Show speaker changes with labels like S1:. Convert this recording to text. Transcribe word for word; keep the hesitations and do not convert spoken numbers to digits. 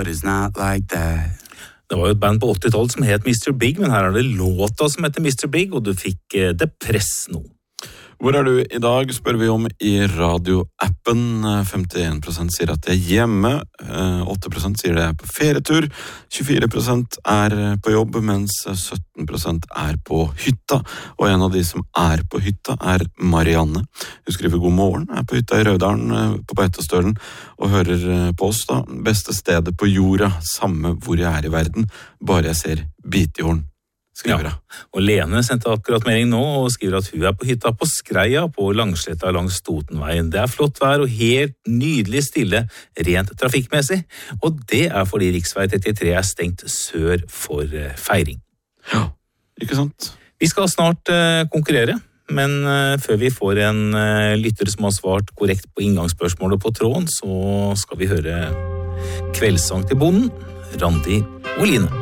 S1: but it's not like that.
S2: Det var jo et band på åttitallet som het mister Big, men her er det låta som heter mister Big, og du fikk eh, Depress nå.
S3: Hvor er du i dag, spør vi om i radioappen. femtien prosent sier at de er hjemme, åtte prosent sier de er på ferietur, tjuefire prosent er på jobb, mens sytten prosent er på hytta. Og en av de som er på hytta er Marianne. Hun skriver god morgen, er på hytta i Rødalen på Beitostølen og hører på oss da. Beste stedet på jorda, samme hvor jeg er i verden, bare jeg ser Bitehorn. Ja,
S2: og Lene sendte akkurat melding nå og skriver at hun er på hytta på Skreia på Langsletta langs Totenveien. Det er flott vær og helt nydelig stille, rent trafikkmessig, og det er fordi riksvei trettitre er stengt sør for feiring.
S3: Ja, ikke sant?
S2: Vi skal snart uh, konkurrere, men uh, før vi får en uh, lytter som har svart korrekt på inngangsspørsmålet på tråden, så skal vi høre kveldssang til bonden, Randi og Line.